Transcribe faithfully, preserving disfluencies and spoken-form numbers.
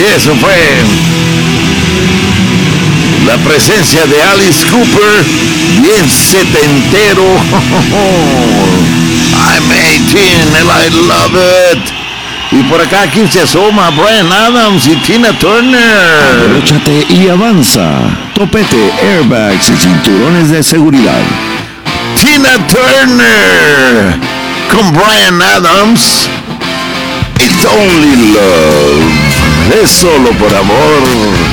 Eso fue la presencia de Alice Cooper, bien setentero. I'm eighteen and I love it. Y por acá, aquí se asoma Bryan Adams y Tina Turner. Abróchate y avanza. Topete, airbags y cinturones de seguridad. Tina Turner con Bryan Adams. It's only love. Es solo por amor.